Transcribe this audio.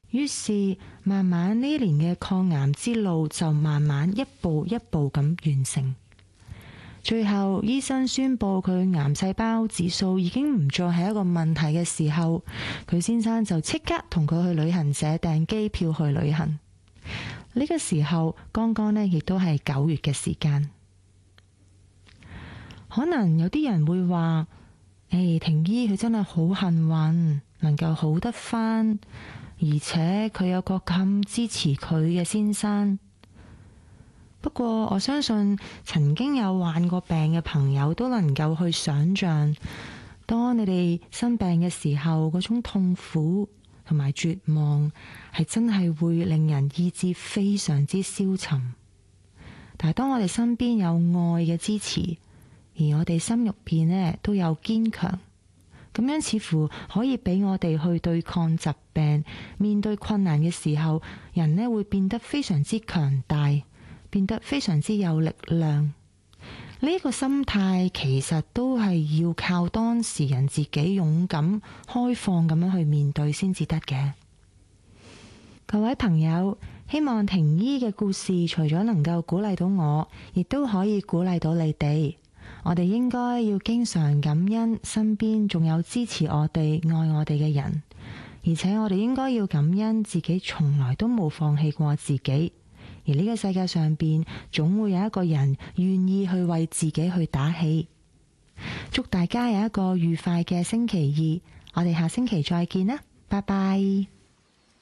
於是慢慢呢一年嘅抗癌之路就慢慢一步一步咁完成。最後醫生宣布佢癌細胞指數已經唔再係一個問題嘅時候，佢先生就即刻同佢去旅行社訂機票去旅行。呢個時候剛剛呢亦都係9月嘅時間。可能有啲人會話，婷姨佢真係好幸運，能夠好得返，而且佢有個咁支持佢嘅先生。不過我相信曾經有患過病嘅朋友都能夠去想象，當你哋生病嘅時候，嗰種痛苦同埋絕望係真係會令人意志非常之消沉。但係當我哋身邊有愛嘅支持，而我哋心入邊呢都有堅強，咁樣似乎可以俾我哋去對抗疾病，面對困難嘅時候，人呢會變得非常之強大，變得非常之有力量。呢個心態其實都係要靠當事人自己勇敢、開放咁樣去面對先至得嘅。各位朋友，希望婷姨嘅故事除咗能夠鼓勵到我，亦都可以鼓勵到你哋。我哋應該要經常感恩身邊仲有支持我哋、愛我哋嘅人，而且我哋應該要感恩自己從來都冇放棄過自己。而呢個世界上邊總會有一個人願意去為自己去打氣。祝大家有一個愉快嘅星期二，我哋下星期再見啦，拜拜。